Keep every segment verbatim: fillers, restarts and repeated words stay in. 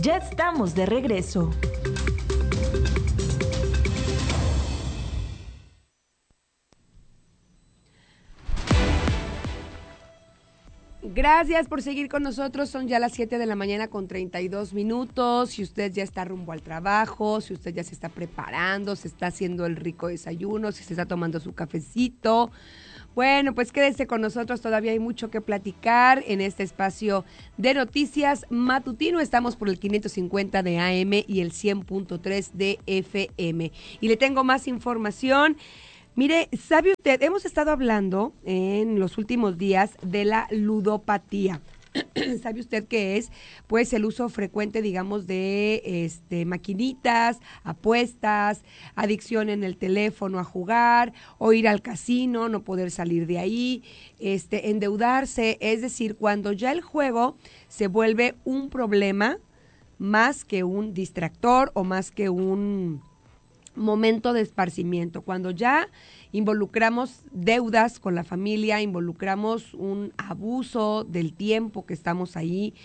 Ya estamos de regreso. Gracias por seguir con nosotros, son ya las siete de la mañana con treinta y dos minutos, si usted ya está rumbo al trabajo, si usted ya se está preparando, se está haciendo el rico desayuno, si se está tomando su cafecito, bueno, pues quédese con nosotros, todavía hay mucho que platicar en este espacio de noticias matutino, estamos por el quinientos cincuenta de A M y el cien punto tres de F M, y le tengo más información. Mire, ¿sabe usted? Hemos estado hablando en los últimos días de la ludopatía. ¿Sabe usted qué es? Pues el uso frecuente, digamos, de este maquinitas, apuestas, adicción en el teléfono a jugar, o ir al casino, no poder salir de ahí, este, endeudarse, es decir, cuando ya el juego se vuelve un problema más que un distractor o más que un momento de esparcimiento, cuando ya involucramos deudas con la familia, involucramos un abuso del tiempo que estamos ahí,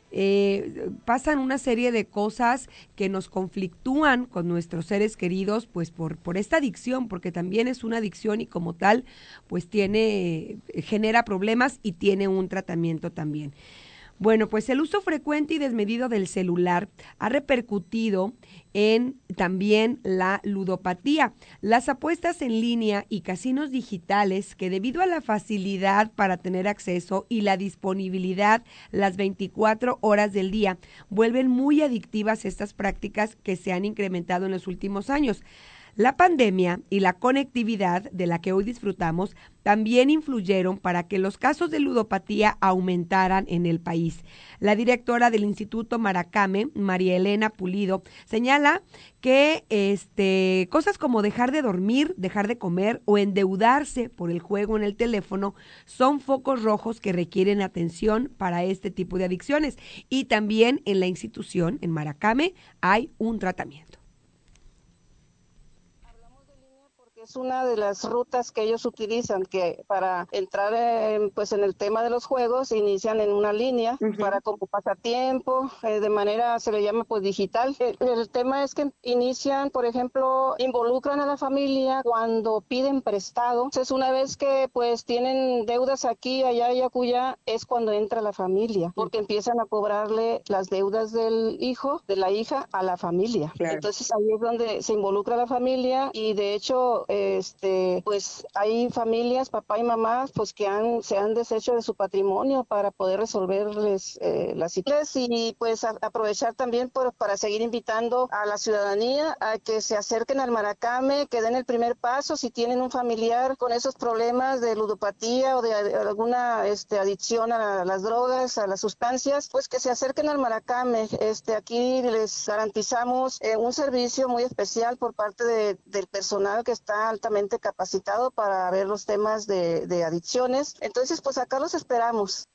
eh, pasan una serie de cosas que nos conflictúan con nuestros seres queridos, pues por, por esta adicción, porque también es una adicción y como tal, pues tiene, genera problemas y tiene un tratamiento también. Bueno, pues el uso frecuente y desmedido del celular ha repercutido en también la ludopatía. Las apuestas en línea y casinos digitales que debido a la facilidad para tener acceso y la disponibilidad las veinticuatro horas del día, vuelven muy adictivas estas prácticas que se han incrementado en los últimos años. La pandemia y la conectividad de la que hoy disfrutamos también influyeron para que los casos de ludopatía aumentaran en el país. La directora del Instituto Maracame, María Elena Pulido, señala que este, cosas como dejar de dormir, dejar de comer o endeudarse por el juego en el teléfono son focos rojos que requieren atención para este tipo de adicciones. Y también en la institución, en Maracame, hay un tratamiento. Es una de las rutas que ellos utilizan, que para entrar en, pues en el tema de los juegos inician en una línea uh-huh. para como pasatiempo, eh, de manera se le llama pues digital. El, el tema es que inician, por ejemplo, involucran a la familia cuando piden prestado. Entonces una vez que pues tienen deudas aquí, allá y acullá, es cuando entra la familia, porque empiezan a cobrarle las deudas del hijo, de la hija, a la familia. Claro. Entonces ahí es donde se involucra la familia y de hecho Este, pues hay familias, papá y mamá, pues que han, se han deshecho de su patrimonio para poder resolverles eh, las situaciones y pues a, aprovechar también por, para seguir invitando a la ciudadanía a que se acerquen al Maracame, que den el primer paso si tienen un familiar con esos problemas de ludopatía o de, de alguna este, adicción a, a las drogas, a las sustancias, pues que se acerquen al Maracame. Este, aquí les garantizamos eh, un servicio muy especial por parte de, del personal que está altamente capacitado para ver los temas de, de adicciones. Entonces, pues acá los esperamos.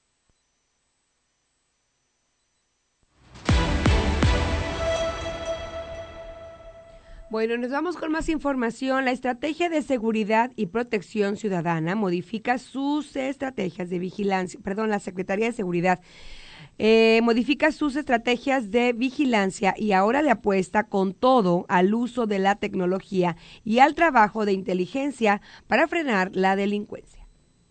Bueno, nos vamos con más información. La Estrategia de Seguridad y Protección Ciudadana modifica sus estrategias de vigilancia, perdón, la Secretaría de Seguridad Eh, modifica sus estrategias de vigilancia y ahora le apuesta con todo al uso de la tecnología y al trabajo de inteligencia para frenar la delincuencia.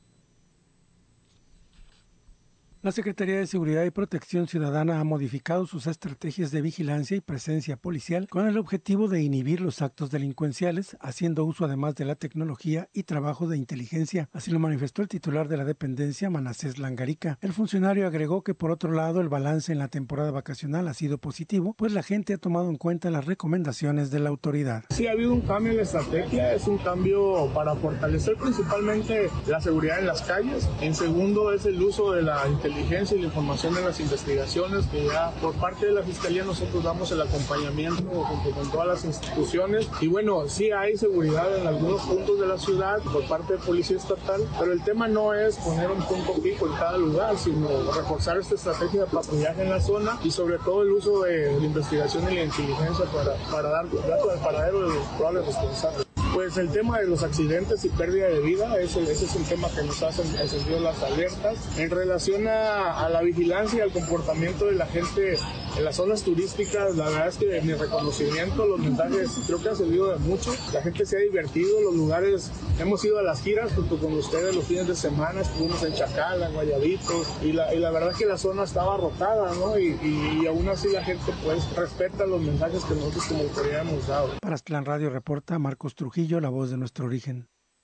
La Secretaría de Seguridad y Protección Ciudadana ha modificado sus estrategias de vigilancia y presencia policial con el objetivo de inhibir los actos delincuenciales, haciendo uso además de la tecnología y trabajo de inteligencia. Así lo manifestó el titular de la dependencia, Manasés Langarica. El funcionario agregó que por otro lado el balance en la temporada vacacional ha sido positivo, pues la gente ha tomado en cuenta las recomendaciones de la autoridad. Sí, ha habido un cambio en la estrategia, es un cambio para fortalecer principalmente la seguridad en las calles. En segundo es el uso de la inteligencia inteligencia y la información en las investigaciones, que ya por parte de la Fiscalía nosotros damos el acompañamiento junto con todas las instituciones. Y bueno, sí hay seguridad en algunos puntos de la ciudad por parte de Policía Estatal, pero el tema no es poner un punto fijo en cada lugar, sino reforzar esta estrategia de patrullaje en la zona y sobre todo el uso de la investigación y la inteligencia para, para dar datos al paradero de los probables responsables. pues el tema de los accidentes y pérdida de vida, ese, ese es un tema que nos hacen encendido las alertas. En relación a, a la vigilancia y al comportamiento de la gente en las zonas turísticas, la verdad es que mi reconocimiento, los mensajes creo que ha servido de mucho. La gente se ha divertido, los lugares, hemos ido a las giras junto con ustedes los fines de semana, estuvimos en Chacala, en Guayabitos, y la, y la verdad es que la zona estaba rotada, ¿no? Y, y, y aún así la gente pues respeta los mensajes que nosotros como autoridad hemos dado. Para Aztlán Radio reporta Marcos Trujillo, la voz de nuestro origen.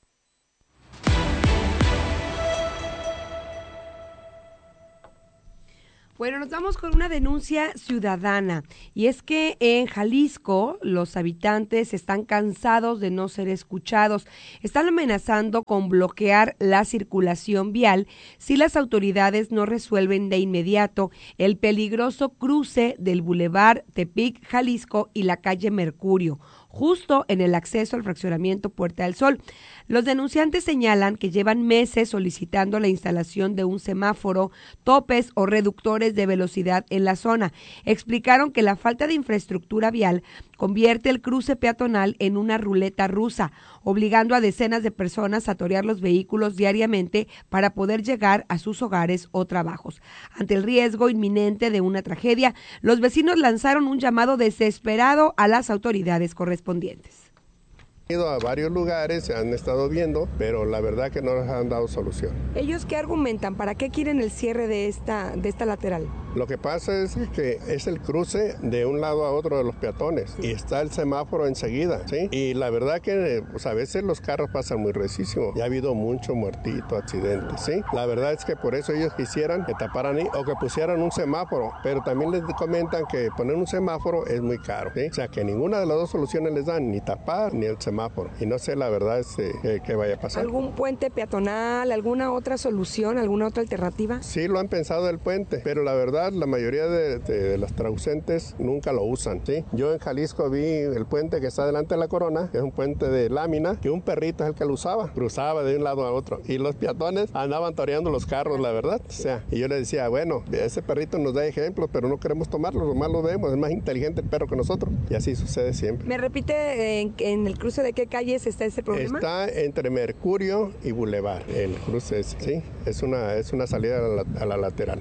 Bueno, nos vamos con una denuncia ciudadana, y es que en Jalisco los habitantes están cansados de no ser escuchados. Están amenazando con bloquear la circulación vial si las autoridades no resuelven de inmediato el peligroso cruce del Boulevard Tepic, Jalisco, y la calle Mercurio, justo en el acceso al fraccionamiento Puerta del Sol. Los denunciantes señalan que llevan meses solicitando la instalación de un semáforo, topes o reductores de velocidad en la zona. Explicaron que la falta de infraestructura vial convierte el cruce peatonal en una ruleta rusa, obligando a decenas de personas a torear los vehículos diariamente para poder llegar a sus hogares o trabajos. Ante el riesgo inminente de una tragedia, los vecinos lanzaron un llamado desesperado a las autoridades correspondientes. Han ido a varios lugares, se han estado viendo, pero la verdad que no les han dado solución. ¿Ellos qué argumentan? ¿Para qué quieren el cierre de esta, de esta lateral? Lo que pasa es que es el cruce de un lado a otro de los peatones, y está el semáforo enseguida, ¿sí? Y la verdad que pues, a veces los carros pasan muy recísimo, y ha habido mucho muertito, accidentes, ¿sí? La verdad es que por eso ellos quisieran que taparan ahí, o que pusieran un semáforo, pero también les comentan que poner un semáforo es muy caro, ¿sí? O sea que ninguna de las dos soluciones les dan, ni tapar ni el semáforo. Y no sé la verdad es que, que vaya a pasar. ¿Algún puente peatonal, alguna otra solución, alguna otra alternativa? Sí, lo han pensado el puente, pero la verdad la mayoría de, de, de las traducentes nunca lo usan, ¿sí? Yo en Jalisco vi el puente que está delante de la Corona, que es un puente de lámina, que un perrito es el que lo usaba, cruzaba de un lado a otro, y los peatones andaban toreando los carros, la verdad. O sea, y yo le decía, bueno, ese perrito nos da ejemplos, pero no queremos tomarlo, lo más lo vemos, es más inteligente el perro que nosotros, y así sucede siempre. ¿Me repite en, en el cruce de qué calles está ese problema? Está entre Mercurio y Boulevard, el cruce es, sí, es una, es una salida a la, a la lateral.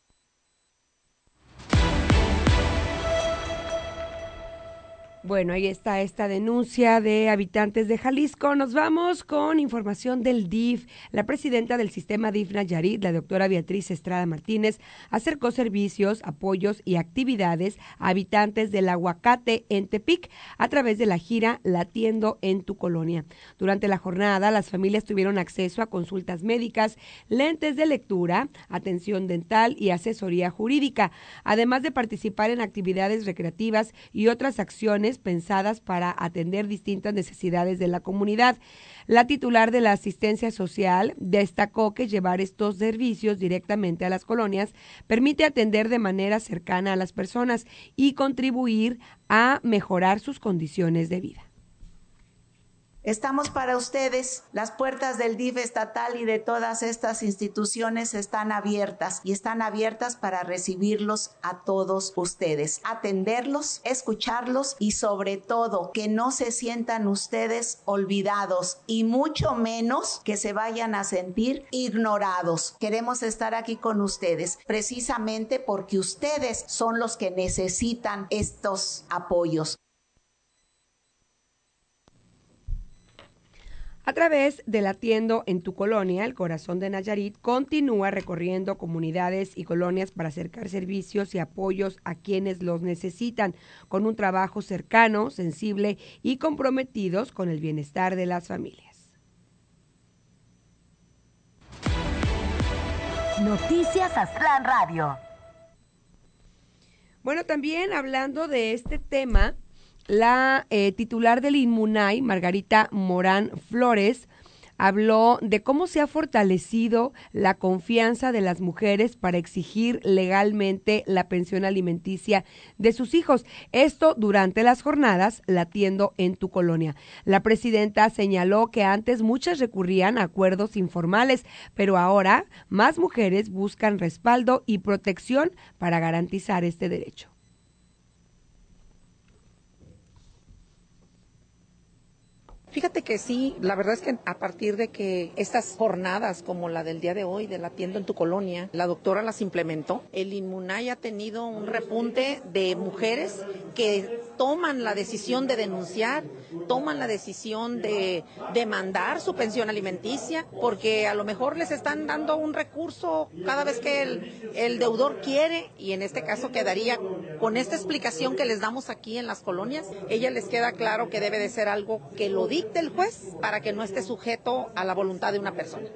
Bueno, ahí está esta denuncia de habitantes de Jalisco. Nos vamos con información del D I F. La presidenta del sistema D I F Nayarit, la doctora Beatriz Estrada Martínez, acercó servicios, apoyos y actividades a habitantes del Aguacate en Tepic a través de la gira Latiendo en tu Colonia. Durante la jornada, las familias tuvieron acceso a consultas médicas, lentes de lectura, atención dental y asesoría jurídica, además de participar en actividades recreativas y otras acciones pensadas para atender distintas necesidades de la comunidad. La titular de la asistencia social destacó que llevar estos servicios directamente a las colonias permite atender de manera cercana a las personas y contribuir a mejorar sus condiciones de vida. Estamos para ustedes, las puertas del D I F estatal y de todas estas instituciones están abiertas y están abiertas para recibirlos a todos ustedes, atenderlos, escucharlos y sobre todo que no se sientan ustedes olvidados y mucho menos que se vayan a sentir ignorados. Queremos estar aquí con ustedes precisamente porque ustedes son los que necesitan estos apoyos. A través de Latiendo en tu Colonia, el corazón de Nayarit continúa recorriendo comunidades y colonias para acercar servicios y apoyos a quienes los necesitan, con un trabajo cercano, sensible y comprometidos con el bienestar de las familias. Noticias Aztlán Radio. Bueno, también hablando de este tema, la eh, titular del Inmunay, Margarita Morán Flores, habló de cómo se ha fortalecido la confianza de las mujeres para exigir legalmente la pensión alimenticia de sus hijos. Esto durante las jornadas Latiendo en tu Colonia. La presidenta señaló que antes muchas recurrían a acuerdos informales, pero ahora más mujeres buscan respaldo y protección para garantizar este derecho. Fíjate que sí, la verdad es que a partir de que estas jornadas como la del día de hoy, de la Atiendo en tu Colonia, la doctora las implementó, el Inmunay ha tenido un repunte de mujeres que toman la decisión de denunciar, toman la decisión de demandar su pensión alimenticia, porque a lo mejor les están dando un recurso cada vez que el, el deudor quiere, y en este caso quedaría con esta explicación que les damos aquí en las colonias, ella les queda claro que debe de ser algo que lo dicte el juez para que no esté sujeto a la voluntad de una persona.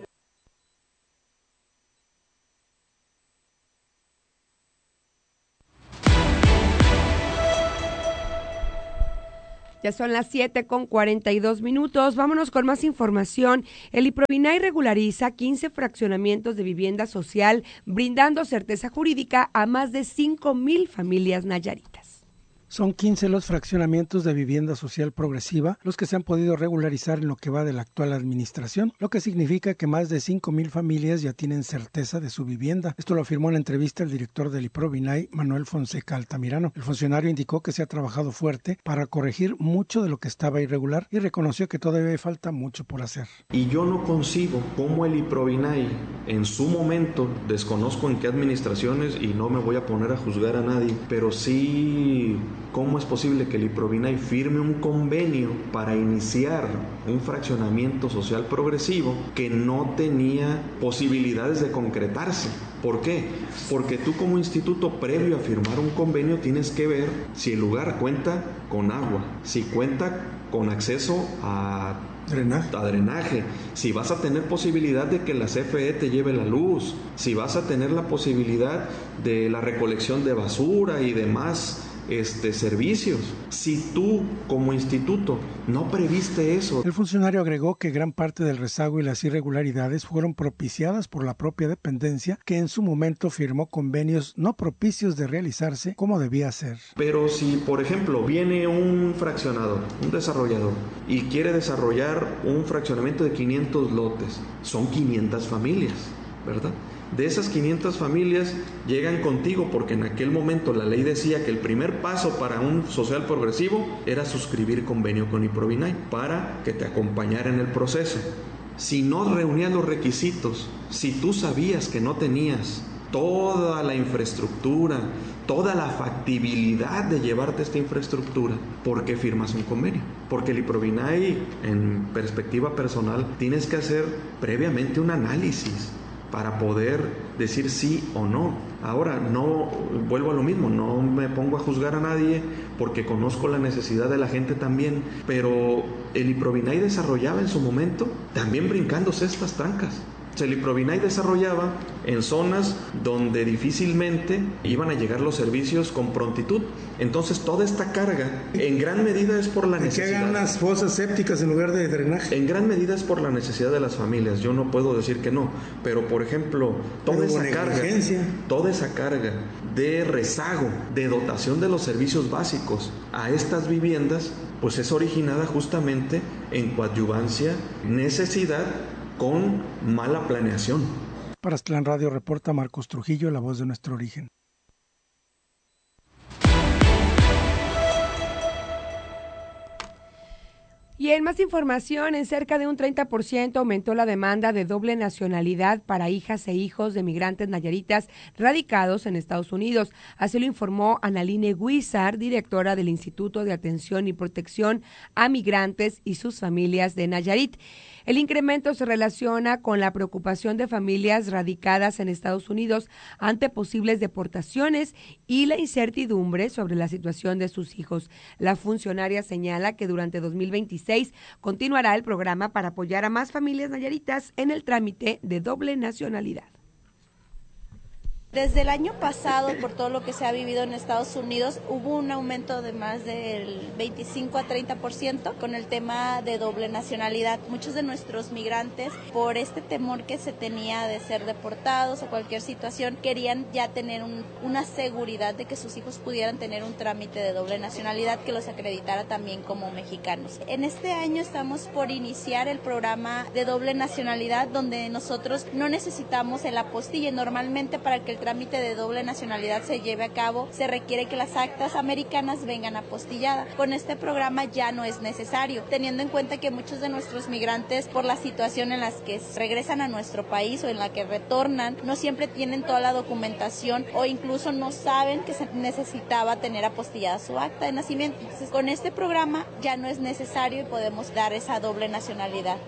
Ya son las siete con cuarenta y dos minutos. Vámonos con más información. El IPROVINAY regulariza quince fraccionamientos de vivienda social, brindando certeza jurídica a más de cinco mil familias nayaritas. Son quince los fraccionamientos de vivienda social progresiva los que se han podido regularizar en lo que va de la actual administración, lo que significa que más de cinco mil familias ya tienen certeza de su vivienda. Esto lo afirmó en la entrevista el director del IPROVINAY, Manuel Fonseca Altamirano. El funcionario indicó que se ha trabajado fuerte para corregir mucho de lo que estaba irregular y reconoció que todavía falta mucho por hacer. Y yo no concibo cómo el IPROVINAY en su momento, desconozco en qué administraciones y no me voy a poner a juzgar a nadie, pero sí... ¿Cómo es posible que el IPROVINAY firme un convenio para iniciar un fraccionamiento social progresivo que no tenía posibilidades de concretarse? ¿Por qué? Porque tú como instituto, previo a firmar un convenio, tienes que ver si el lugar cuenta con agua, si cuenta con acceso a Drenaje. a drenaje, si vas a tener posibilidad de que la C F E te lleve la luz, si vas a tener la posibilidad de la recolección de basura y demás Este, servicios. Si tú como instituto no previste eso. El funcionario agregó que gran parte del rezago y las irregularidades fueron propiciadas por la propia dependencia, que en su momento firmó convenios no propicios de realizarse como debía ser. Pero si, por ejemplo, viene un fraccionador, un desarrollador, y quiere desarrollar un fraccionamiento de quinientos lotes, son quinientas familias, ¿verdad? De esas quinientas familias llegan contigo porque en aquel momento la ley decía que el primer paso para un social progresivo era suscribir convenio con IPROVINAY para que te acompañara en el proceso. Si no reunías los requisitos, si tú sabías que no tenías toda la infraestructura, toda la factibilidad de llevarte esta infraestructura, ¿por qué firmas un convenio? Porque el IPROVINAY, en perspectiva personal, tienes que hacer previamente un análisis para poder decir sí o no. Ahora, no vuelvo a lo mismo, no me pongo a juzgar a nadie porque conozco la necesidad de la gente también, pero el IPROVINAY desarrollaba en su momento también brincándose estas trancas. El IPROVINAY desarrollaba en zonas donde difícilmente iban a llegar los servicios con prontitud. Entonces toda esta carga en gran medida es por la necesidad. Que hagan unas fosas sépticas en lugar de drenaje. En gran medida es por la necesidad de las familias. Yo no puedo decir que no, pero por ejemplo toda esa carga, toda esa carga de rezago, de dotación de los servicios básicos a estas viviendas, pues es originada justamente en coadyuvancia, necesidad con mala planeación. Para Aztlán Radio reporta Marcos Trujillo, la voz de nuestro origen. Y en más información, en cerca de un treinta por ciento aumentó la demanda de doble nacionalidad para hijas e hijos de migrantes nayaritas radicados en Estados Unidos. Así lo informó Analine Guizar, directora del Instituto de Atención y Protección a Migrantes y sus Familias de Nayarit. El incremento se relaciona con la preocupación de familias radicadas en Estados Unidos ante posibles deportaciones y la incertidumbre sobre la situación de sus hijos. La funcionaria señala que durante dos mil veintiséis continuará el programa para apoyar a más familias nayaritas en el trámite de doble nacionalidad. Desde el año pasado, por todo lo que se ha vivido en Estados Unidos, hubo un aumento de más del veinticinco a treinta por ciento con el tema de doble nacionalidad. Muchos de nuestros migrantes, por este temor que se tenía de ser deportados o cualquier situación, querían ya tener un, una seguridad de que sus hijos pudieran tener un trámite de doble nacionalidad que los acreditara también como mexicanos. En este año estamos por iniciar el programa de doble nacionalidad, donde nosotros no necesitamos el apostille. Normalmente, para que el el trámite de doble nacionalidad se lleve a cabo, se requiere que las actas americanas vengan apostilladas. Con este programa ya no es necesario, teniendo en cuenta que muchos de nuestros migrantes, por la situación en la que regresan a nuestro país o en la que retornan, no siempre tienen toda la documentación o incluso no saben que se necesitaba tener apostillada su acta de nacimiento. Entonces, con este programa ya no es necesario y podemos dar esa doble nacionalidad.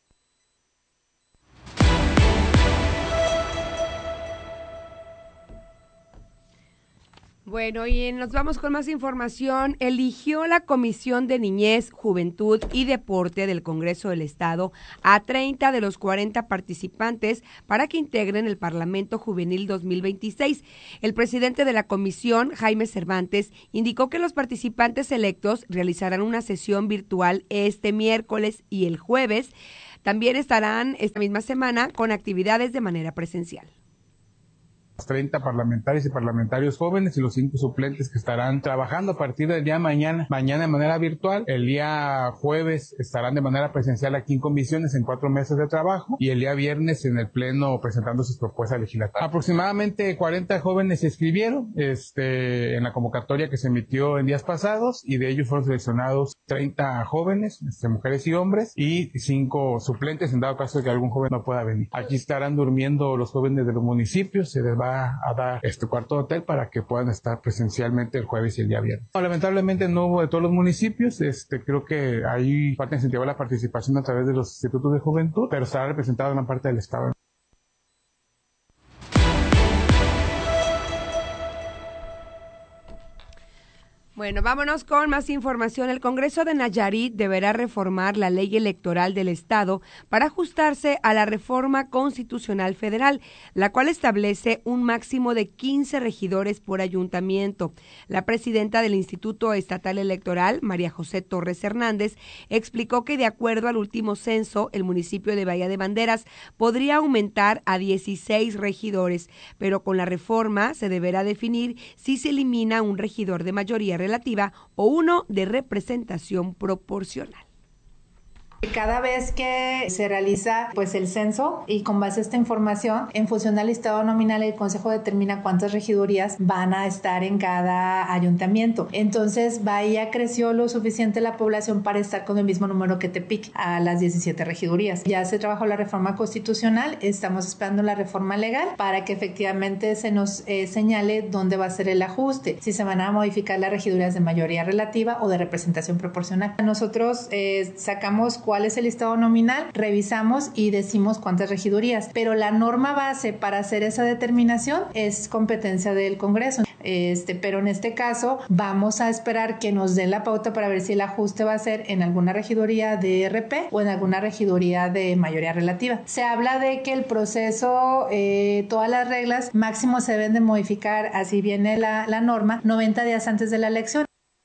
Bueno, y nos vamos con más información. Eligió la Comisión de Niñez, Juventud y Deporte del Congreso del Estado a treinta de los cuarenta participantes para que integren el Parlamento Juvenil dos mil veintiséis. El presidente de la comisión, Jaime Cervantes, indicó que los participantes electos realizarán una sesión virtual este miércoles y el jueves. También estarán esta misma semana con actividades de manera presencial. treinta parlamentarios y parlamentarios jóvenes y los cinco suplentes que estarán trabajando a partir del día de mañana, mañana de manera virtual, el día jueves estarán de manera presencial aquí en comisiones en cuatro meses de trabajo y el día viernes en el pleno presentando sus propuestas legislativas. Aproximadamente cuarenta jóvenes se inscribieron este, en la convocatoria que se emitió en días pasados y de ellos fueron seleccionados treinta jóvenes, este, mujeres y hombres y cinco suplentes en dado caso de que algún joven no pueda venir. Aquí estarán durmiendo los jóvenes de los municipios, se les va a dar este cuarto de hotel para que puedan estar presencialmente el jueves y el día viernes. No, lamentablemente no hubo de todos los municipios, este creo que ahí falta incentivar la participación a través de los institutos de juventud, pero estará representada una parte del estado. Bueno, vámonos con más información. El Congreso de Nayarit deberá reformar la ley electoral del Estado para ajustarse a la reforma constitucional federal, la cual establece un máximo de quince regidores por ayuntamiento. La presidenta del Instituto Estatal Electoral, María José Torres Hernández, explicó que de acuerdo al último censo, el municipio de Bahía de Banderas podría aumentar a dieciséis regidores, pero con la reforma se deberá definir si se elimina un regidor de mayoría relativa o uno de representación proporcional. Cada vez que se realiza pues el censo y con base a esta información, en función del listado nominal, el Consejo determina cuántas regidurías van a estar en cada ayuntamiento. Entonces, Bahía creció lo suficiente la población para estar con el mismo número que Tepic, a las diecisiete regidurías. Ya se trabajó la reforma constitucional, estamos esperando la reforma legal para que efectivamente se nos eh, señale dónde va a ser el ajuste, si se van a modificar las regidurías de mayoría relativa o de representación proporcional. Nosotros eh, sacamos cuál es el listado nominal, revisamos y decimos cuántas regidurías, pero la norma base para hacer esa determinación es competencia del Congreso. Este, pero en este caso vamos a esperar que nos den la pauta para ver si el ajuste va a ser en alguna regiduría de R P o en alguna regiduría de mayoría relativa. Se habla de que el proceso, eh, todas las reglas máximo se deben de modificar, así viene la, la norma, noventa días antes de la elección.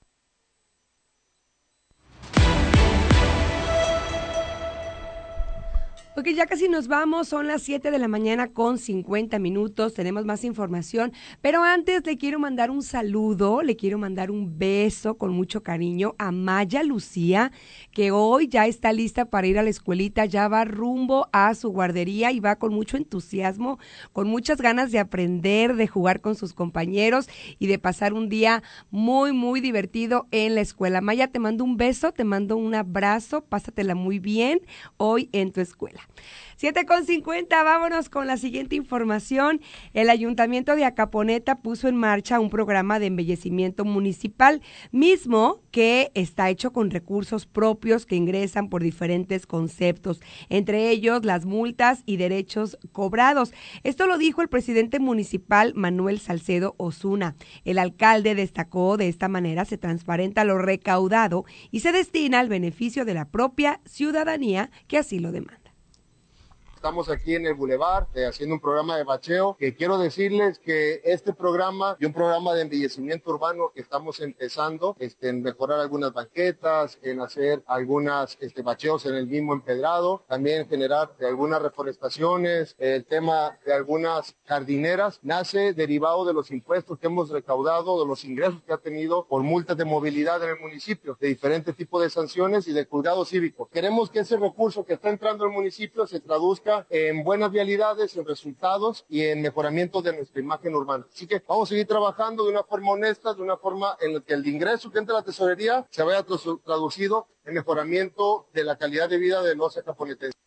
Ok, ya casi nos vamos, son las siete de la mañana con cincuenta minutos, tenemos más información, pero antes le quiero mandar un saludo, le quiero mandar un beso con mucho cariño a Maya Lucía, que hoy ya está lista para ir a la escuelita, ya va rumbo a su guardería y va con mucho entusiasmo, con muchas ganas de aprender, de jugar con sus compañeros y de pasar un día muy, muy divertido en la escuela. Maya, te mando un beso, te mando un abrazo, pásatela muy bien hoy en tu escuela. siete con cincuenta, vámonos con la siguiente información. El Ayuntamiento de Acaponeta puso en marcha un programa de embellecimiento municipal, mismo que está hecho con recursos propios que ingresan por diferentes conceptos, entre ellos las multas y derechos cobrados. Esto lo dijo el presidente municipal Manuel Salcedo Osuna. El alcalde destacó de esta manera se transparenta lo recaudado y se destina al beneficio de la propia ciudadanía que así lo demanda. Estamos aquí en el Boulevard eh, haciendo un programa de bacheo, que quiero decirles que este programa y un programa de embellecimiento urbano que estamos empezando este, en mejorar algunas banquetas, en hacer algunas este, bacheos en el mismo empedrado, también generar algunas reforestaciones, el tema de algunas jardineras, nace derivado de los impuestos que hemos recaudado, de los ingresos que ha tenido por multas de movilidad en el municipio, de diferentes tipos de sanciones y de cuidado cívico. Queremos que ese recurso que está entrando al municipio se traduzca muestra en buenas vialidades, en resultados y en mejoramiento de nuestra imagen urbana. Así que vamos a seguir trabajando de una forma honesta, de una forma en la que el ingreso que entra a la tesorería se vaya traducido en mejoramiento de la calidad de vida de los acaponetenses.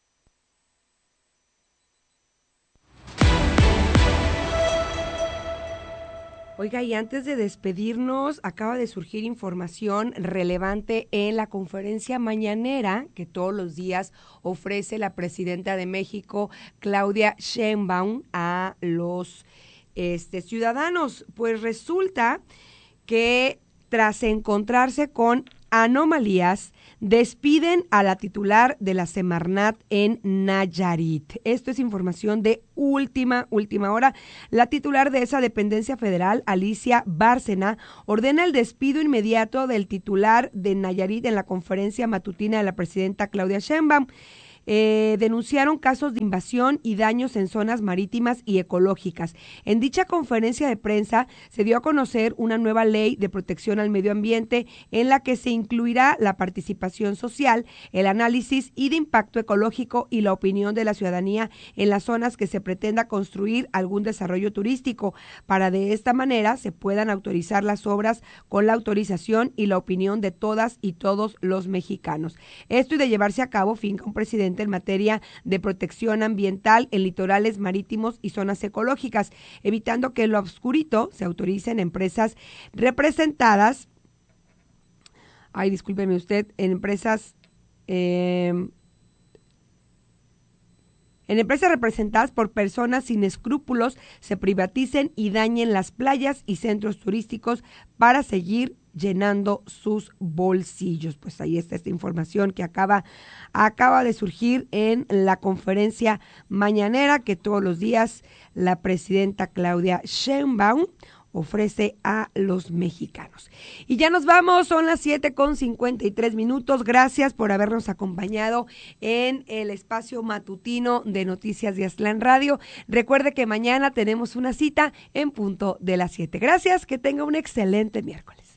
Oiga, y antes de despedirnos, acaba de surgir información relevante en la conferencia mañanera que todos los días ofrece la presidenta de México, Claudia Sheinbaum, a los este, ciudadanos. Pues resulta que tras encontrarse con anomalías, despiden a la titular de la Semarnat en Nayarit. Esto es información de última, última hora. La titular de esa dependencia federal, Alicia Bárcena, ordena el despido inmediato del titular de Nayarit en la conferencia matutina de la presidenta Claudia Sheinbaum. Eh, denunciaron casos de invasión y daños en zonas marítimas y ecológicas. En dicha conferencia de prensa se dio a conocer una nueva ley de protección al medio ambiente en la que se incluirá la participación social, el análisis y de impacto ecológico y la opinión de la ciudadanía en las zonas que se pretenda construir algún desarrollo turístico, para de esta manera se puedan autorizar las obras con la autorización y la opinión de todas y todos los mexicanos. Esto y de llevarse a cabo, finca un presidente en materia de protección ambiental en litorales marítimos y zonas ecológicas, evitando que lo obscurito se autorice en empresas representadas, ay, discúlpeme usted, en empresas, eh, en empresas representadas por personas sin escrúpulos, se privaticen y dañen las playas y centros turísticos para seguir llenando sus bolsillos. Pues ahí está esta información que acaba, acaba de surgir en la conferencia mañanera que todos los días la presidenta Claudia Sheinbaum ofrece a los mexicanos. Y ya nos vamos, son las siete con cincuenta y tres minutos. Gracias por habernos acompañado en el espacio matutino de Noticias de Aztlán Radio. Recuerde que mañana tenemos una cita en punto de las siete. Gracias, que tenga un excelente miércoles.